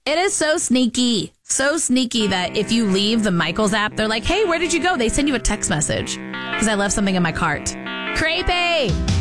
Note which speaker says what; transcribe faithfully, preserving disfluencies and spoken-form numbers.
Speaker 1: It is so sneaky. So sneaky that if you leave the Michaels app, they're like, hey, where did you go? They send you a text message because I left something in my cart. Creepy.